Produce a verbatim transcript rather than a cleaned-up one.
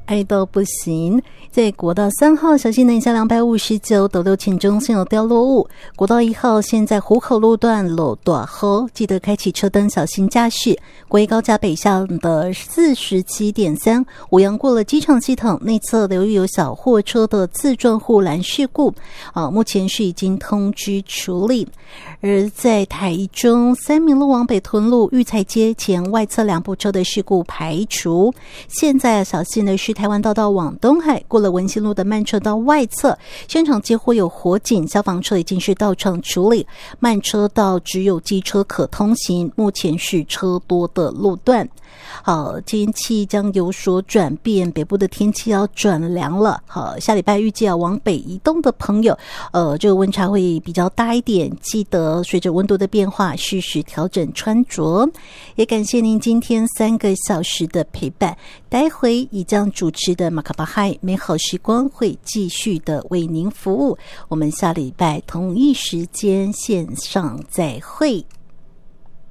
爱到不行。在国道三号小心南下两百五十九斗六前中线有掉落物，国道一号现在湖口路段路大河，记得开启车灯，小心驾驶。国一高架北向的 四十七点三 五杨过了机场系统内侧留意有小货车的自撞护栏事故，啊，目前是已经通知处理。而在台中三民路往北屯路育才街前外侧两部车的事故排除，现在小心的是台湾道道往东海过了文心路的慢车道外侧，现场几乎有火警，消防车已经是到场处理，慢车道只有机车可通行，目前是车多的路段。好，天气将有所转变，北部的天气要转凉了。好，下礼拜预计要往北移动的朋友，呃，这个温差会比较大一点，记得随着温度的变化适时调整穿着。也感谢您今天三个小时的陪伴，待会以这样主持的马卡巴嗨美好时光会继续的为您服务，我们下礼拜同一时间线上再会。